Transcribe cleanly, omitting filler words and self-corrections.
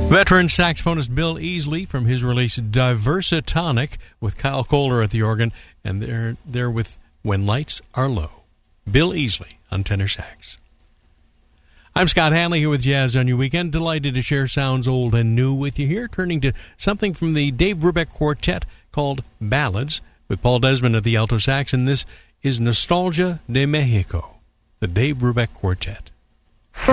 Veteran saxophonist Bill Easley from his release Diversitonic with Kyle Kohler at the organ, and they're with When Lights Are Low. Bill Easley on tenor sax. I'm Scott Hanley here with Jazz on Your Weekend. Delighted to share sounds old and new with you here, turning to something from the Dave Brubeck Quartet called Ballads with Paul Desmond at the alto sax, and this is Nostalgia de Mexico, the Dave Brubeck Quartet.